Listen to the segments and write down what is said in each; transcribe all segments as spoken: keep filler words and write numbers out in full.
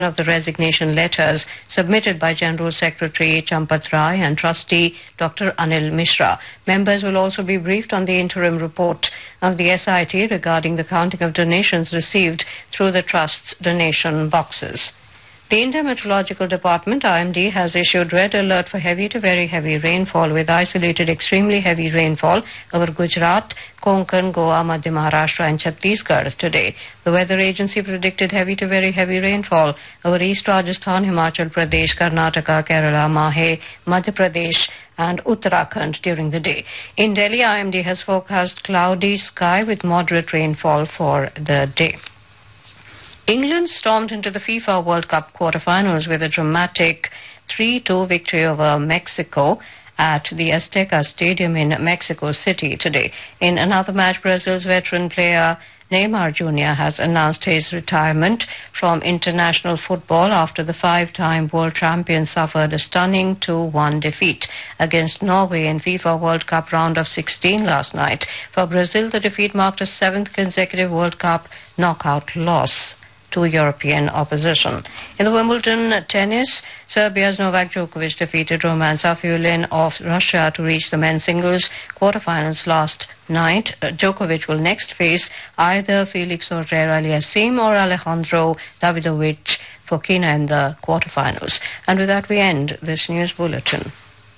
of the resignation letters submitted by General Secretary Champat Rai and Trustee Doctor Anil Mishra. Members will also be briefed on the interim report of the S I T regarding the counting of donations received through the Trust's donation boxes. The India Meteorological Department, I M D, has issued red alert for heavy to very heavy rainfall with isolated extremely heavy rainfall over Gujarat, Konkan, Goa, Madhya Maharashtra and Chhattisgarh today. The weather agency predicted heavy to very heavy rainfall over East Rajasthan, Himachal Pradesh, Karnataka, Kerala, Mahe, Madhya Pradesh and Uttarakhand during the day. In Delhi, I M D has forecast cloudy sky with moderate rainfall for the day. England stormed into the FIFA World Cup quarterfinals with a dramatic three two victory over Mexico at the Azteca Stadium in Mexico City today. In another match, Brazil's veteran player Neymar Junior has announced his retirement from international football after the five-time world champion suffered a stunning two one defeat against Norway in FIFA World Cup round of sixteen last night. For Brazil, the defeat marked a seventh consecutive World Cup knockout loss to European opposition. In the Wimbledon tennis, Serbia's Novak Djokovic defeated Roman Safiullin of Russia to reach the men's singles quarterfinals last night. Djokovic will next face either Felix Auger-Aliassime or Alejandro Davidovich Fokina in the quarterfinals. And with that, we end this news bulletin.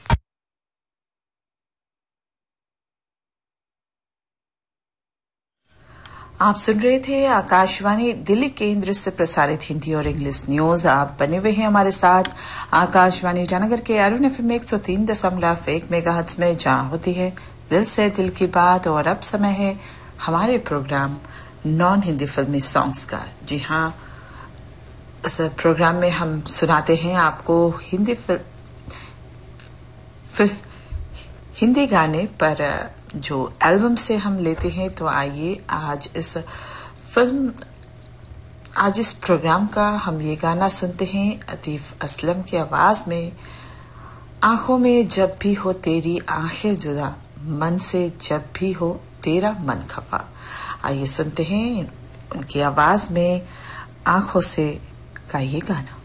आप सुन रहे थे आकाशवाणी दिल्ली केंद्र से प्रसारित हिंदी और English news. आप बने हुए हैं हमारे साथ आकाशवाणी ईटानगर के अरुण एफएम एक सौ तीन दशमलव एक मेगाहर्ट्ज में, जहां होती है दिल से दिल की बात। और अब समय है हमारे प्रोग्राम नॉन हिंदी फिल्मी सॉन्ग्स का। जी हां, इस प्रोग्राम में हम सुनाते हैं आपको हिंदी फिल, फिल, हिंदी गाने पर जो एल्बम से हम लेते हैं। तो आइए आज इस फिल्म आज इस प्रोग्राम का हम ये गाना सुनते हैं अतीफ असलम की आवाज में। आंखों में जब भी हो तेरी आंखें जुदा, मन से जब भी हो तेरा मन खफा। आइए सुनते हैं उनकी आवाज में आंखों से का ये गाना।